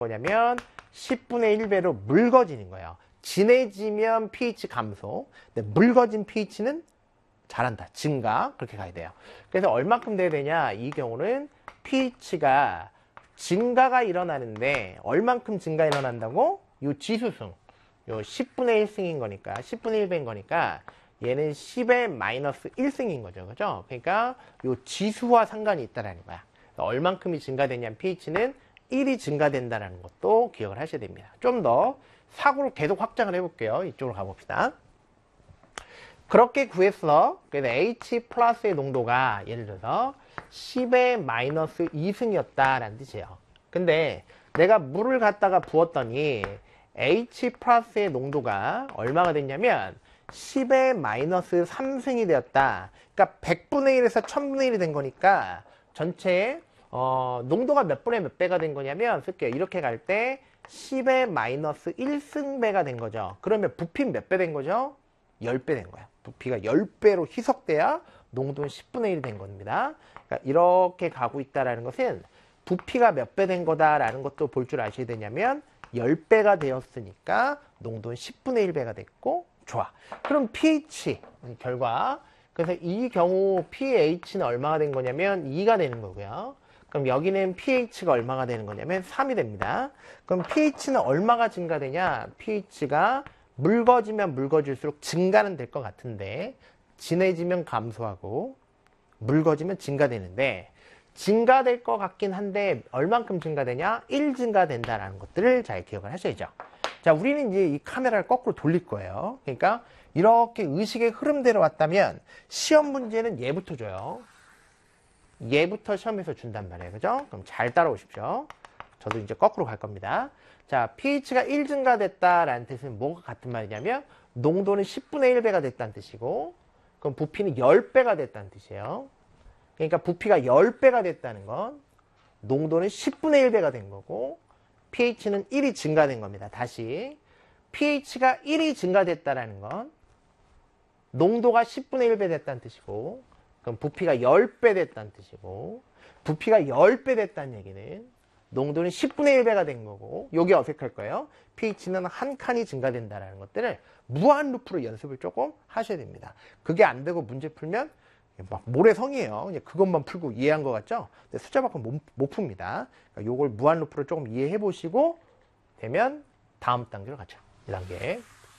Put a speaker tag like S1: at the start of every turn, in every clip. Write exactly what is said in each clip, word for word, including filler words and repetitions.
S1: 뭐냐면 십분의 일 배로 묽어지는 거예요. 진해지면 pH 감소. 근데 묽어진 pH는 잘한다. 증가. 그렇게 가야 돼요. 그래서 얼마큼 돼야 되냐? 이 경우는 pH가 증가가 일어나는데 얼만큼 증가 일어난다고? 요 지수승. 요 십분의 일 승인 거니까, 십분의 일 배인 거니까 얘는 십의 마이너스 일 승인 거죠. 그죠? 그러니까 요 지수와 상관이 있다라는 거야. 얼만큼이 증가되냐면 pH는 일이 증가된다는 것도 기억을 하셔야 됩니다. 좀 더 사고를 계속 확장을 해볼게요. 이쪽으로 가봅시다. 그렇게 구했어. 그래서 H 플러스의 농도가 예를 들어서 십의 마이너스 이 승이었다라는 뜻이에요. 근데 내가 물을 갖다가 부었더니 H 플러스의 농도가 얼마가 됐냐면 십의 마이너스 삼 승이 되었다. 그러니까 백분의 일에서 천분의 일이 된 거니까 전체 어, 농도가 몇 분의 몇 배가 된 거냐면 쓸게요. 이렇게 갈 때 십의 마이너스 일 승배가 된 거죠. 그러면 부피 몇 배 된 거죠? 십 배 된 거야. 부피가 십 배로 희석돼야 농도는 십분의 일이 된 겁니다. 그러니까 이렇게 가고 있다는 것은 부피가 몇 배 된 거다라는 것도 볼 줄 아셔야 되냐면 십 배가 되었으니까 농도는 십분의 일 배가 됐고 좋아. 그럼 pH 결과 그래서 이 경우 pH는 얼마가 된 거냐면 이가 되는 거고요. 그럼 여기는 pH가 얼마가 되는 거냐면 삼이 됩니다. 그럼 pH는 얼마가 증가되냐? pH가 묽어지면 묽어질수록 증가는 될 것 같은데 진해지면 감소하고 묽어지면 증가되는데 증가될 것 같긴 한데 얼만큼 증가되냐? 일 증가된다라는 것들을 잘 기억을 하셔야죠. 자, 우리는 이제 이 카메라를 거꾸로 돌릴 거예요. 그러니까 이렇게 의식의 흐름대로 왔다면 시험 문제는 얘부터 줘요. 얘부터 시험에서 준단 말이에요. 그죠? 그럼 잘 따라오십시오. 저도 이제 거꾸로 갈 겁니다. 자, pH가 일 증가됐다라는 뜻은 뭐가 같은 말이냐면 농도는 십분의 일 배가 됐다는 뜻이고 그럼 부피는 십 배가 됐다는 뜻이에요. 그러니까 부피가 십 배가 됐다는 건 농도는 십분의 일 배가 된 거고 pH는 일이 증가된 겁니다. 다시 pH가 일이 증가됐다는 건 농도가 십분의 일 배 됐다는 뜻이고 그럼 부피가 십 배 됐다는 뜻이고 부피가 십 배 됐다는 얘기는 농도는 십분의 일 배가 된 거고 요게 어색할 거예요. pH는 한 칸이 증가된다는 것들을 무한 루프로 연습을 조금 하셔야 됩니다. 그게 안 되고 문제 풀면 막 모래성이에요. 그냥 그것만 풀고 이해한 것 같죠? 근데 숫자 바꾸면 못, 못 풉니다. 그러니까 요걸 무한 루프로 조금 이해해 보시고 되면 다음 단계로 가죠. 이 단계.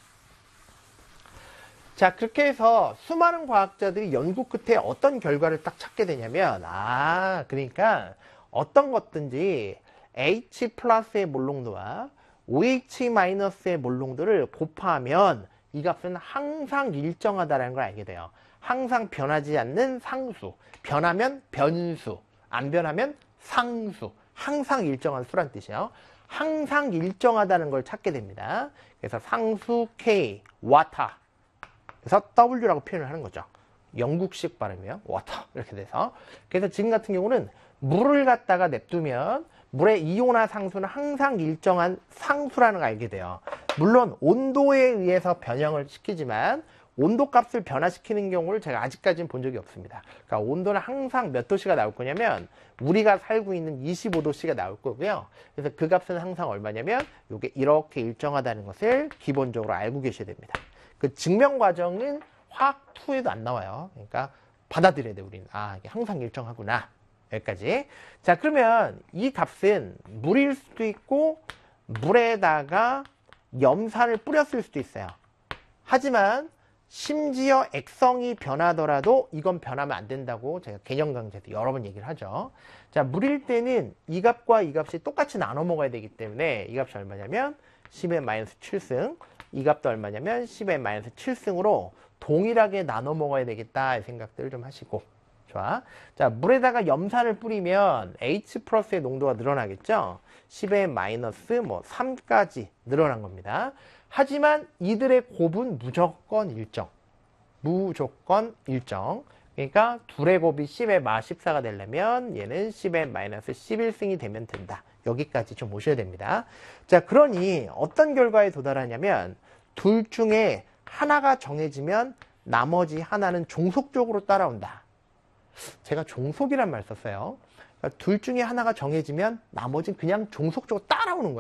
S1: 자, 그렇게 해서 수많은 과학자들이 연구 끝에 어떤 결과를 딱 찾게 되냐면 아, 그러니까 어떤 것든지 H 플러스의 몰농도와 오에이치 마이너스의 몰농도를 곱하면 이 값은 항상 일정하다는 걸 알게 돼요. 항상 변하지 않는 상수. 변하면 변수. 안 변하면 상수. 항상 일정한 수란 뜻이에요. 항상 일정하다는 걸 찾게 됩니다. 그래서 상수 K, water. 그래서 W라고 표현을 하는 거죠. 영국식 발음이에요. water. 이렇게 돼서. 그래서 지금 같은 경우는 물을 갖다가 냅두면 물의 이온화 상수는 항상 일정한 상수라는 걸 알게 돼요. 물론 온도에 의해서 변형을 시키지만 온도값을 변화시키는 경우를 제가 아직까지는 본 적이 없습니다. 그러니까 온도는 항상 몇 도씨가 나올 거냐면 우리가 살고 있는 이십오 도씨가 나올 거고요. 그래서 그 값은 항상 얼마냐면 이게 이렇게 일정하다는 것을 기본적으로 알고 계셔야 됩니다. 그 증명 과정은 화학이에도 안 나와요. 그러니까 받아들여야 돼 우리는. 아, 이게 항상 일정하구나. 여기까지. 자, 그러면 이 값은 물일 수도 있고 물에다가 염산을 뿌렸을 수도 있어요. 하지만 심지어 액성이 변하더라도 이건 변하면 안 된다고 제가 개념 강좌에서 여러 번 얘기를 하죠. 자, 물일 때는 이 값과 이 값이 똑같이 나눠 먹어야 되기 때문에 이 값이 얼마냐면 십의 마이너스 칠 승, 이 값도 얼마냐면 십의 마이너스 칠 승으로 동일하게 나눠 먹어야 되겠다 이 생각들을 좀 하시고. 좋아. 자, 물에다가 염산을 뿌리면 H 플러스의 농도가 늘어나겠죠. 십의 마이너스 뭐 삼까지 늘어난 겁니다. 하지만 이들의 곱은 무조건 일정. 무조건 일정. 그러니까 둘의 곱이 십의 마 십사가 되려면 얘는 십의 마이너스 십일 승이 되면 된다. 여기까지 좀 오셔야 됩니다. 자, 그러니 어떤 결과에 도달하냐면 둘 중에 하나가 정해지면 나머지 하나는 종속적으로 따라온다. 제가 종속이란 말 썼어요. 그러니까 둘 중에 하나가 정해지면 나머지는 그냥 종속적으로 따라오는 거예요.